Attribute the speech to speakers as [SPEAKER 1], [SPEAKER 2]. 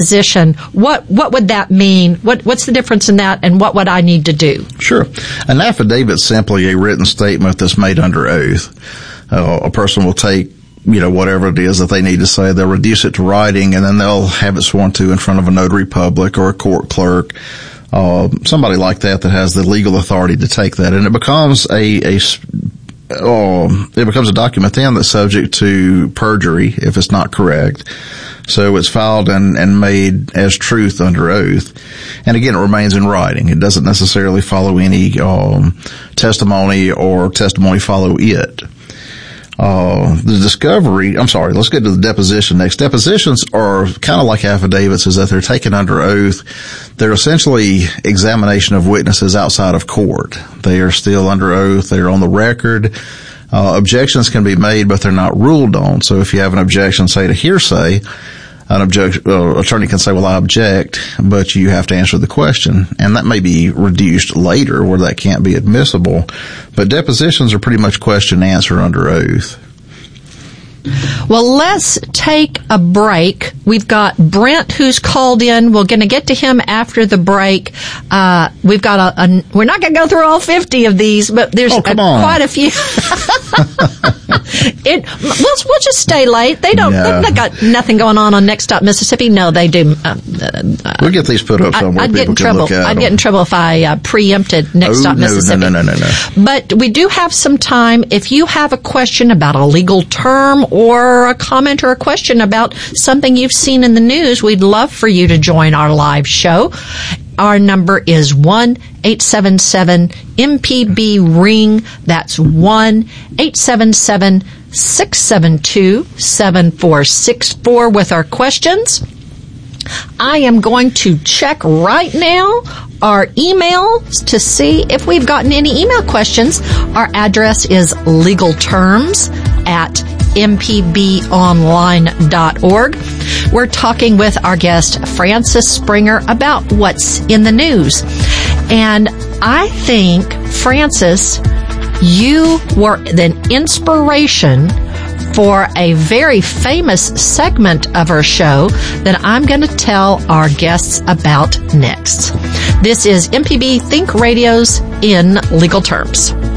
[SPEAKER 1] deposition, what would that mean? What's the difference in that, and what would I need to do?
[SPEAKER 2] Sure. An affidavit is simply a written statement that's made under oath. A person will take, whatever it is that they need to say, they'll reduce it to writing, and then they'll have it sworn to in front of a notary public or a court clerk, somebody like that has the legal authority to take that, and it becomes a document then that's subject to perjury if it's not correct. So it's filed and made as truth under oath. And again, it remains in writing. It doesn't necessarily follow any testimony or testimony follow it. Let's get to the deposition next. Depositions are kind of like affidavits, is that they're taken under oath. They're essentially examination of witnesses outside of court. They are still under oath. They're on the record. Objections can be made, but they're not ruled on. So if you have an objection, say to hearsay, attorney can say, well, I object, but you have to answer the question. And that may be reduced later where that can't be admissible. But depositions are pretty much question and answer under oath.
[SPEAKER 1] Well, let's take a break. We've got Brent who's called in. We're going to get to him after the break. We've got we're not going to go through all 50 of these, but there's quite a few. We'll just stay late. They've got nothing going on Next Stop Mississippi. No, they do.
[SPEAKER 2] We'll get these put up somewhere. I'd get in trouble
[SPEAKER 1] if I preempted Next Stop Mississippi.
[SPEAKER 2] No.
[SPEAKER 1] But we do have some time. If you have a question about a legal term or a comment or a question about something you've seen in the news, we'd love for you to join our live show. Our number is 1-877-MPB-RING. That's 1-877-672-7464 with our questions. I am going to check right now our emails to see if we've gotten any email questions. Our address is legalterms@mpbonline.org. We're talking with our guest, Frances Springer, about what's in the news. And I think, Frances, you were an inspiration for a very famous segment of our show that I'm going to tell our guests about next. This is MPB Think Radio's In Legal Terms.